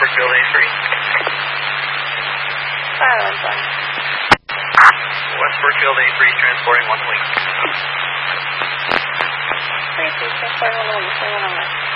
Brookfield A3. Silence on. West Brookfield A3 transporting 1 wing. 3 transporting 1 wing, 1 on that.